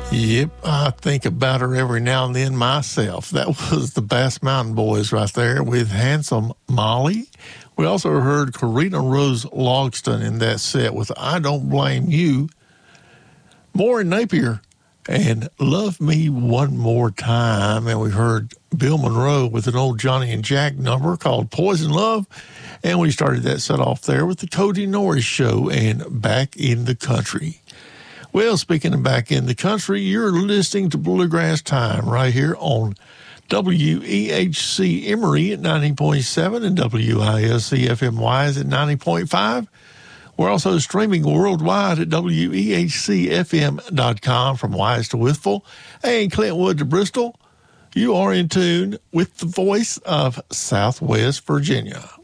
Yep, I think about her every now and then myself. That was the Bass Mountain Boys right there with Handsome Molly. We also heard Karina Rose Logston in that set with I Don't Blame You. Maureen Napier and Love Me One More Time. And we heard Bill Monroe with an old Johnny and Jack number called Poison Love. And we started that set off there with the Cody Norris Show and Back in the Country. Well, speaking of Back in the Country, you're listening to Bluegrass Time right here on WEHC Emory at 90.7 and WISC FM Wise at 90.5. We're also streaming worldwide at WEHCFM.com from Wise to Withful and Clintwood to Bristol. You are in tune with the voice of Southwest Virginia.